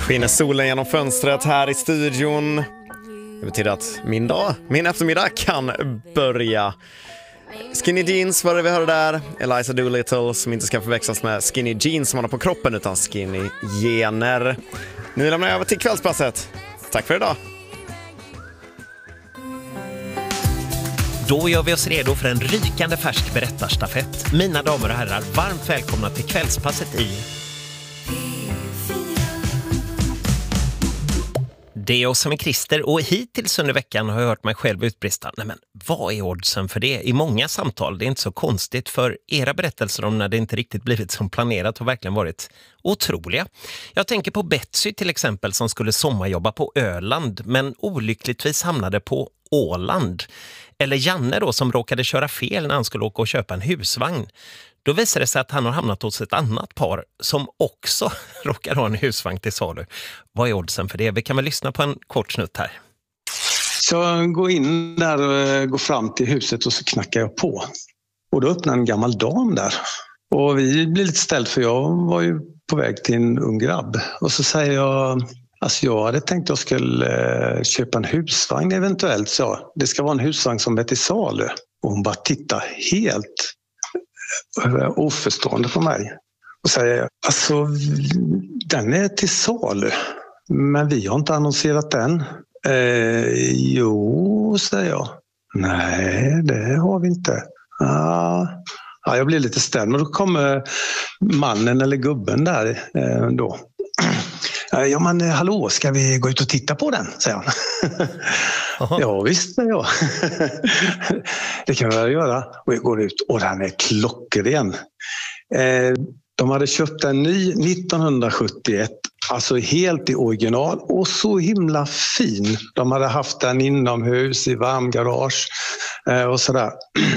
Skiner solen genom fönstret här i studion. Det betyder att min eftermiddag kan börja. Skinny jeans var det vi hörde där. Eliza Doolittle, som inte ska förväxlas med skinny jeans som man har på kroppen, utan skinny gener. Nu lämnar jag över till kvällspasset. Tack för idag. Då gör vi oss redo för en rykande färsk berättarstafett. Mina damer och herrar, varmt välkomna till kvällspasset i... Det är jag som är Christer, och hittills under veckan har jag hört mig själv utbrista. Nej men, vad är oddsen för det? I många samtal, det är inte så konstigt, för era berättelser om när det inte riktigt blivit som planerat har verkligen varit otroliga. Jag tänker på Betsy till exempel, som skulle sommarjobba på Öland men olyckligtvis hamnade på Åland. Eller Janne då, som råkade köra fel när han skulle åka och köpa en husvagn. Då visar det sig att han har hamnat hos ett annat par som också råkar ha en husvagn till salu. Vad är oddsen för det? Vi kan väl lyssna på en kort snutt här. Så jag går in där och går fram till huset och så knackar jag på. Och då öppnar en gammal dam där. Och vi blir lite ställd, för jag var ju på väg till en ung grabb. Och så säger jag... Alltså jag hade tänkt att jag skulle köpa en husvagn eventuellt, så det ska vara en husvagn som är till salu. Och hon bara tittar helt oförstående på mig och säger, alltså den är till salu, men vi har inte annonserat den. Jo, säger jag. Nej, det har vi inte. Ja, jag blir lite ställd, men då kommer mannen eller gubben där då. Ja men hallå, ska vi gå ut och titta på den, säger han. Ja visst, säger jag. Det kan vi väl göra. Och jag går ut och den är klockren. De hade köpt en ny 1971, alltså helt i original och så himla fin. De hade haft den inomhus i varmgarage och sådär.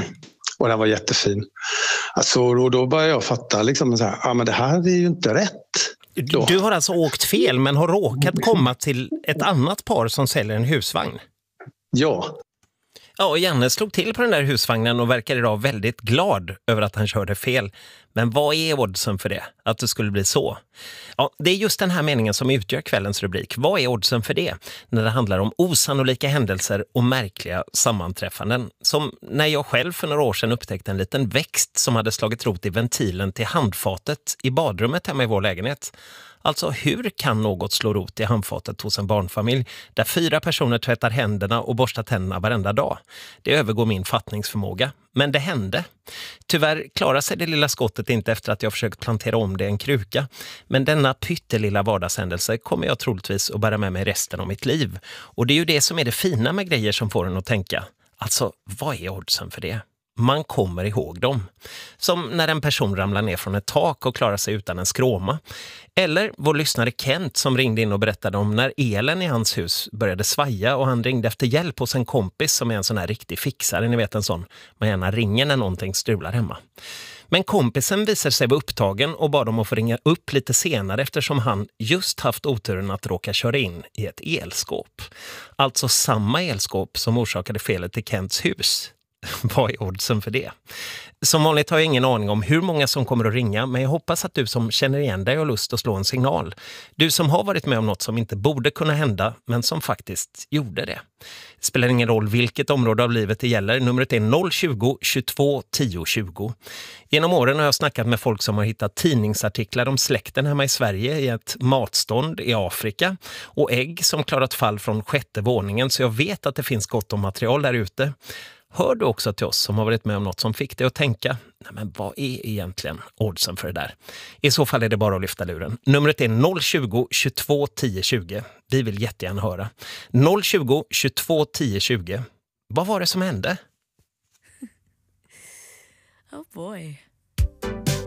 Och den var jättefin. Alltså då började jag fatta liksom så här, men det här är ju inte rätt. Du har alltså åkt fel, men har råkat komma till ett annat par som säljer en husvagn. Ja. Ja, och Janne slog till på den där husvagnen och verkar idag väldigt glad över att han körde fel. Men vad är oddsen för det? Att det skulle bli så? Ja, det är just den här meningen som utgör kvällens rubrik. Vad är oddsen för det? När det handlar om osannolika händelser och märkliga sammanträffanden. Som när jag själv för några år sedan upptäckte en liten växt som hade slagit rot i ventilen till handfatet i badrummet hemma i vår lägenhet. Alltså, hur kan något slå rot i handfatet hos en barnfamilj där 4 personer tvättar händerna och borstar tänderna varenda dag? Det övergår min fattningsförmåga. Men det hände. Tyvärr klarar sig det lilla skottet inte efter att jag försökt plantera om det i en kruka. Men denna pyttelilla vardagshändelse kommer jag troligtvis att bära med mig resten av mitt liv. Och det är ju det som är det fina med grejer som får en att tänka. Alltså, vad är oddsen för det? Man kommer ihåg dem. Som när en person ramlar ner från ett tak och klarar sig utan en skråma. Eller vår lyssnare Kent som ringde in och berättade om när elen i hans hus började svaja och han ringde efter hjälp hos en kompis som är en sån här riktig fixare. Ni vet, en sån man gärna ringer när någonting strular hemma. Men kompisen visade sig vara upptagen och bad om att få ringa upp lite senare eftersom han just haft oturen att råka köra in i ett elskåp. Alltså samma elskåp som orsakade felet i Kents hus. Vad är oddsen för det? Som vanligt har jag ingen aning om hur många som kommer att ringa, men jag hoppas att du som känner igen dig har lust att slå en signal. Du som har varit med om något som inte borde kunna hända, men som faktiskt gjorde det. Det spelar ingen roll vilket område av livet det gäller. Numret är 020 22 10 20. Genom åren har jag snackat med folk som har hittat tidningsartiklar om släkten hemma i Sverige i ett matstånd i Afrika och ägg som klarat fall från 6:e våningen, så jag vet att det finns gott om material där ute. Hör du också till oss som har varit med om något som fick dig att tänka, nej men vad är egentligen oddsen för det där? I så fall är det bara att lyfta luren. Numret är 020 22 10 20. Vi vill jättegärna höra. 020 22 10 20. Vad var det som hände? Oh boy.